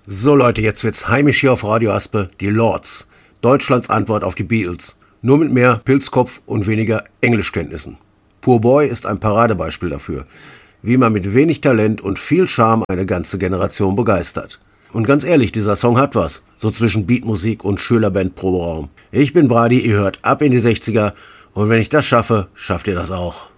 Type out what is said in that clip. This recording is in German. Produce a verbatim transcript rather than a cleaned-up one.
So Leute, jetzt wird's heimisch hier auf Radio Aspe, die Lords. Deutschlands Antwort auf die Beatles. Nur mit mehr Pilzkopf und weniger Englischkenntnissen. Poor Boy ist ein Paradebeispiel dafür, wie man mit wenig Talent und viel Charme eine ganze Generation begeistert. Und ganz ehrlich, dieser Song hat was, so zwischen Beatmusik und Schülerband Proberaum. Ich bin Brady, ihr hört Ab in die sechziger und wenn ich das schaffe, schafft ihr das auch.